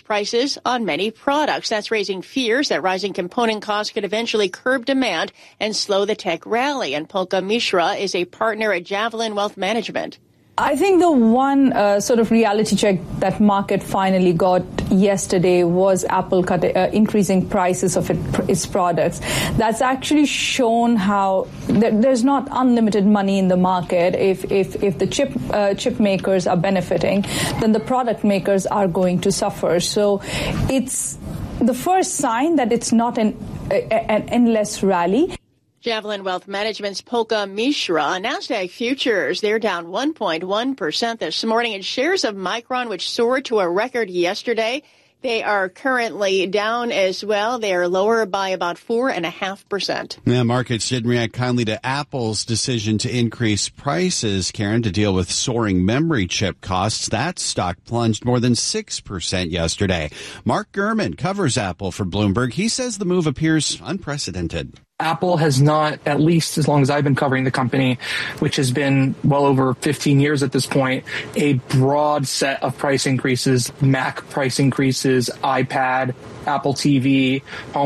prices on many products. That's raising fears that rising component costs could eventually curb demand and slow the tech rally. And Pulka Mishra is a partner at Javelin Wealth Management. I think the one sort of reality check that market finally got yesterday was Apple increasing prices of its products. That's actually shown how there's not unlimited money in the market. If the chip makers are benefiting, then the product makers are going to suffer. So it's the first sign that it's not an endless rally. Javelin Wealth Management's Pulka Mishra. NASDAQ futures, they're down 1.1% this morning. And shares of Micron, which soared to a record yesterday, they are currently down as well. They are lower by about 4.5%. Yeah, markets didn't react kindly to Apple's decision to increase prices, Karen, to deal with soaring memory chip costs. That stock plunged more than 6% yesterday. Mark Gurman covers Apple for Bloomberg. He says the move appears unprecedented. Apple has not, at least as long as I've been covering the company, which has been well over 15 years at this point, a broad set of price increases, Mac price increases, iPad, Apple TV,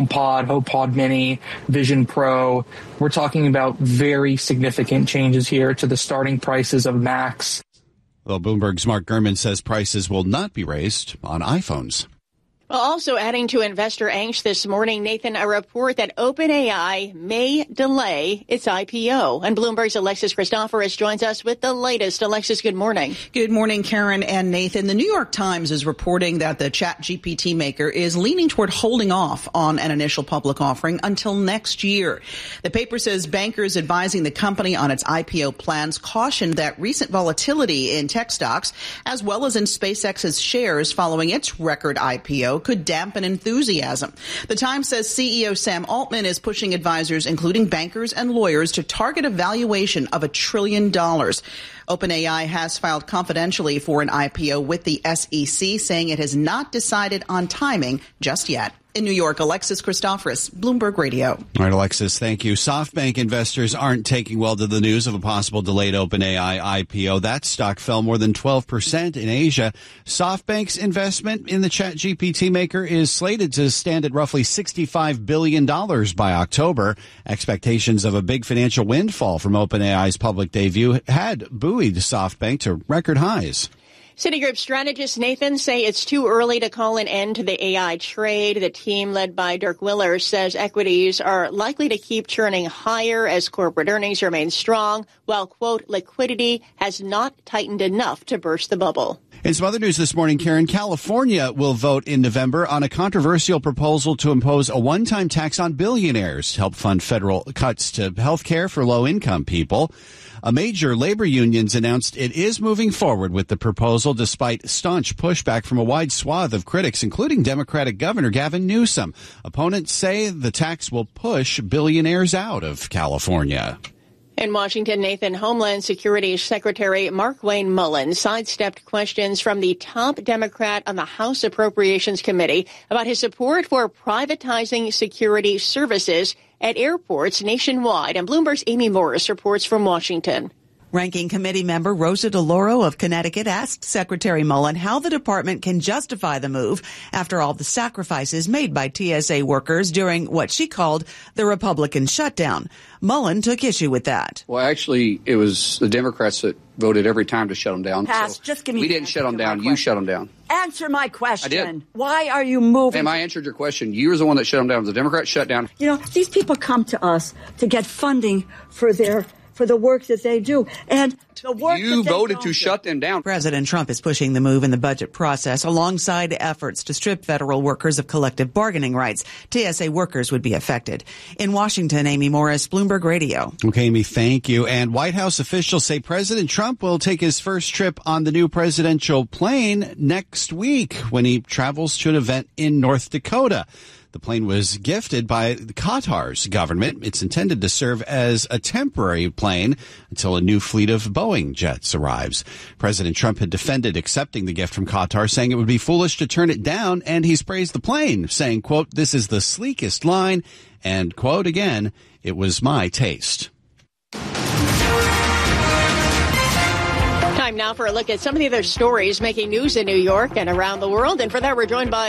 HomePod Mini, Vision Pro. We're talking about very significant changes here to the starting prices of Macs. Well, Bloomberg's Mark Gurman says prices will not be raised on iPhones. Well, also adding to investor angst this morning, Nathan, a report that OpenAI may delay its IPO. And Bloomberg's Alexis Christoforous joins us with the latest. Alexis, good morning. Good morning, Karen and Nathan. The New York Times is reporting that the ChatGPT maker is leaning toward holding off on an initial public offering until next year. The paper says bankers advising the company on its IPO plans cautioned that recent volatility in tech stocks, as well as in SpaceX's shares following its record IPO, could dampen enthusiasm. The Times says CEO Sam Altman is pushing advisors, including bankers and lawyers, to target a valuation of $1 trillion. OpenAI has filed confidentially for an IPO with the SEC, saying it has not decided on timing just yet. In New York, Alexis Christoforous, Bloomberg Radio. All right, Alexis, thank you. SoftBank investors aren't taking well to the news of a possible delayed OpenAI IPO. That stock fell more than 12% in Asia. SoftBank's investment in the ChatGPT maker is slated to stand at roughly $65 billion by October. Expectations of a big financial windfall from OpenAI's public debut had buoyed SoftBank to record highs. Citigroup strategist Nathan say it's too early to call an end to the AI trade. The team led by Dirk Willer says equities are likely to keep churning higher as corporate earnings remain strong, while, quote, liquidity has not tightened enough to burst the bubble. In some other news this morning, Karen, California will vote in November on a controversial proposal to impose a one-time tax on billionaires to help fund federal cuts to health care for low-income people. A major labor unions announced it is moving forward with the proposal despite staunch pushback from a wide swath of critics, including Democratic Governor Gavin Newsom. Opponents say the tax will push billionaires out of California. In Washington, Nathan, Homeland Security Secretary Markwayne Mullin sidestepped questions from the top Democrat on the House Appropriations Committee about his support for privatizing security services at airports nationwide. And Bloomberg's Amy Morris reports from Washington. Ranking committee member Rosa DeLauro of Connecticut asked Secretary Mullin how the department can justify the move after all the sacrifices made by TSA workers during what she called the Republican shutdown. Mullin took issue with that. Well, actually, it was the Democrats that voted every time to shut them down. Pass. So just give me. We didn't shut them down. You shut them down. Answer my question. I did. Why are you moving? Ma'am, I answered your question. You were the one that shut them down. The Democrats shut down. You know, these people come to us to get funding for the work that they do. And the work you voted to shut them down. President Trump is pushing the move in the budget process alongside efforts to strip federal workers of collective bargaining rights. TSA workers would be affected. In Washington, Amy Morris, Bloomberg Radio. Okay, Amy, thank you. And White House officials say President Trump will take his first trip on the new presidential plane next week when he travels to an event in North Dakota. The plane was gifted by Qatar's government. It's intended to serve as a temporary plane until a new fleet of Boeing jets arrives. President Trump had defended accepting the gift from Qatar, saying it would be foolish to turn it down, and he's praised the plane, saying, quote, "This is the sleekest line," and, quote, again, "It was my taste." Time now for a look at some of the other stories making news in New York and around the world. And for that, we're joined by